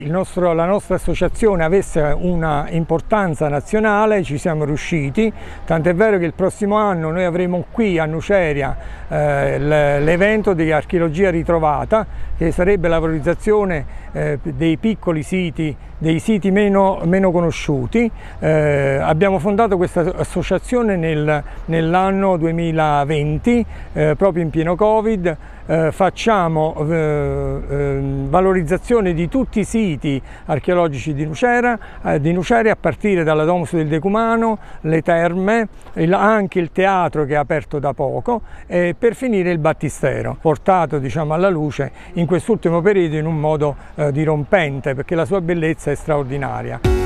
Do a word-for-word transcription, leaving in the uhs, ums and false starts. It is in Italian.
Il nostro, la nostra associazione avesse una importanza nazionale, ci siamo riusciti, tant'è vero che il prossimo anno noi avremo qui a Nuceria eh, l'evento di archeologia ritrovata, che sarebbe la valorizzazione eh, dei piccoli siti, dei siti meno, meno conosciuti. Eh, abbiamo fondato questa associazione nel, nell'anno duemilaventi, eh, proprio in pieno Covid. Eh, facciamo eh, eh, valorizzazione di tutti i siti archeologici di Nuceria, eh, di Nuceria a partire dalla Domus del Decumano, le terme, il, anche il teatro che è aperto da poco, e per finire il battistero, portato diciamo, alla luce in quest'ultimo periodo in un modo eh, dirompente, perché la sua bellezza è straordinaria.